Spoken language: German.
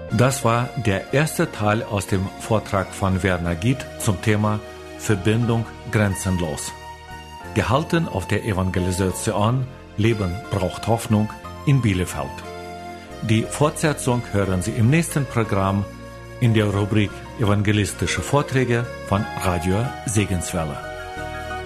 Das war der erste Teil aus dem Vortrag von Werner Giet zum Thema Verbindung grenzenlos. Gehalten auf der Evangelisation Leben braucht Hoffnung in Bielefeld. Die Fortsetzung hören Sie im nächsten Programm in der Rubrik Evangelistische Vorträge von Radio Segenswelle.